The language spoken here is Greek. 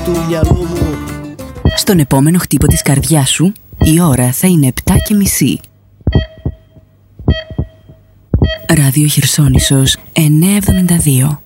του μυαλού μου. Στον επόμενο χτύπο της καρδιάς σου, η ώρα θα είναι 7:30. Ράδιο Χερσόνησος 972.